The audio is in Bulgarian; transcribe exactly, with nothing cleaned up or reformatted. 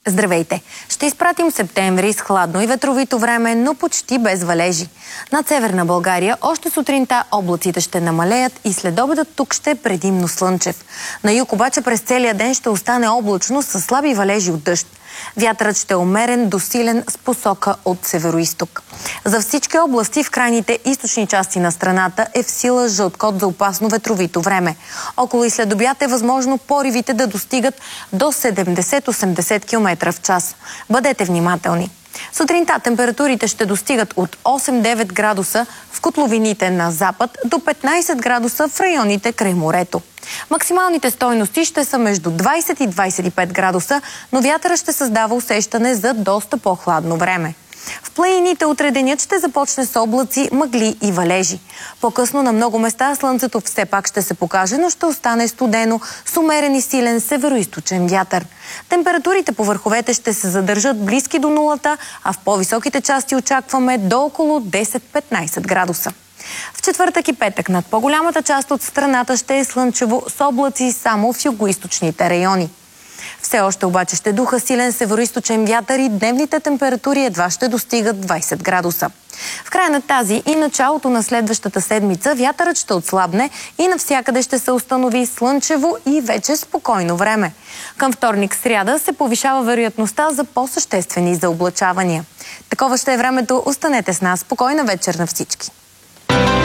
Здравейте! Ще изпратим септември с хладно и ветровито време, но почти без валежи. Над северна България още сутринта облаците ще намалеят и следобедът тук ще е предимно слънчев. На юг обаче през целия ден ще остане облачно с слаби валежи от дъжд. Вятърът ще е умерен до силен с посока от североизток. За всички области в крайните източни части на страната е в сила жълт код за опасно ветровито време. Около и след обяд е възможно поривите да достигат до седемдесет до осемдесет километра в час. Бъдете внимателни! Сутринта температурите ще достигат от осем до девет градуса в котловините на запад до петнайсет градуса в районите край морето. Максималните стойности ще са между двайсет и двайсет и пет градуса, но вятърът ще създава усещане за доста по-хладно време. В планините утре денят ще започне с облаци, мъгли и валежи. По-късно на много места слънцето все пак ще се покаже, но ще остане студено с умерен и силен североизточен вятър. Температурите по върховете ще се задържат близки до нулата, а в по-високите части очакваме до около десет до петнайсет градуса. В четвъртък и петък над по-голямата част от страната ще е слънчево с облаци само в югоизточните райони. Все още обаче ще духа силен североизточен вятър и дневните температури едва ще достигат двайсет градуса. В края на тази и началото на следващата седмица вятърът ще отслабне и навсякъде ще се установи слънчево и вече спокойно време. Към вторник-сряда се повишава вероятността за по-съществени заоблачавания. Такова ще е времето. Останете с нас. Спокойна вечер на всички!